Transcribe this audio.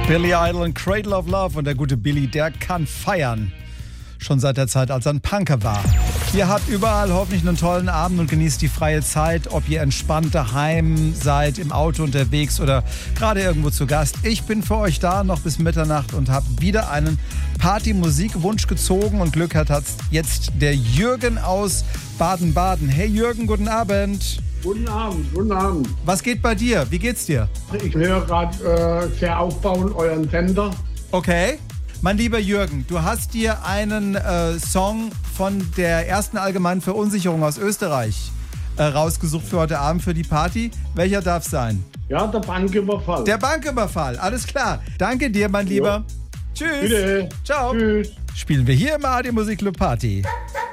Billy Idol und Cradle of Love. Und der gute Billy, der kann feiern. Schon seit der Zeit, als er ein Punker war. Ihr habt überall hoffentlich einen tollen Abend und genießt die freie Zeit, ob ihr entspannt daheim seid, im Auto unterwegs oder gerade irgendwo zu Gast. Ich bin für euch da noch bis Mitternacht und habe wieder einen Party-Musikwunsch gezogen und Glück hat jetzt der Jürgen aus Baden-Baden. Hey Jürgen, guten Abend. Guten Abend, guten Abend. Was geht bei dir? Wie geht's dir? Ich höre gerade sehr aufbauend euren Sender. Okay. Mein lieber Jürgen, du hast dir einen Song von der ersten allgemeinen Verunsicherung aus Österreich rausgesucht für heute Abend für die Party. Welcher darf es sein? Ja, der Banküberfall. Der Banküberfall, alles klar. Danke dir, mein Lieber. Tschüss. Bitte. Ciao. Tschüss. Spielen wir hier im ARD Musikclub Party.